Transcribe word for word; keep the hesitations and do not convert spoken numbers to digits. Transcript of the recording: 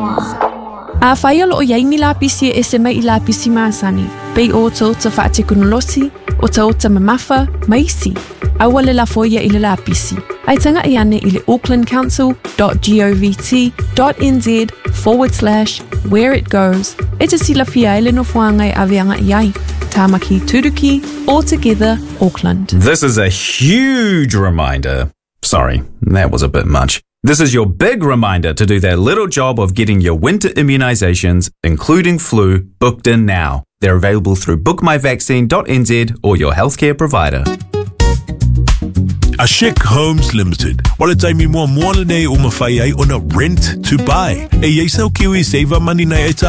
A whaia lo o yaimi la pisi e se mai I la pisi maasani. Pei o ta ota wha te kunolosi, o ta ota mamafa, maisi. Awa le la foia I le la pisi. Ai tanga I ane I le aucklandcouncil.govt.nz forward slash where it goes. E te sila fia ele no fuanga I avianga I ai. Tamaki Turuki, all together, Auckland. This is a huge reminder. Sorry, that was a bit much. This is your big reminder to do that little job of getting your winter immunisations, including flu, booked in now. They're available through book my vaccine dot n z or your healthcare provider. Ashik Homes Limited. Wala taimi mua moana nei o mawhai ai ona rent to buy. E yeisau kiwi save money na e